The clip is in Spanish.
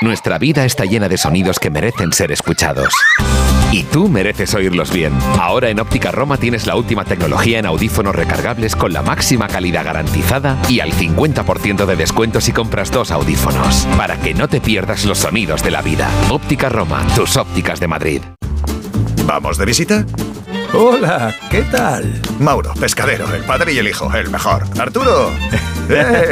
Nuestra vida está llena de sonidos que merecen ser escuchados. Y tú mereces oírlos bien. Ahora en Óptica Roma tienes la última tecnología en audífonos recargables con la máxima calidad garantizada y al 50% de descuento si compras 2 audífonos. Para que no te pierdas los sonidos de la vida. Óptica Roma, tus ópticas de Madrid. ¿Vamos de visita? Hola, ¿qué tal? Mauro, pescadero, el padre y el hijo, el mejor. Arturo.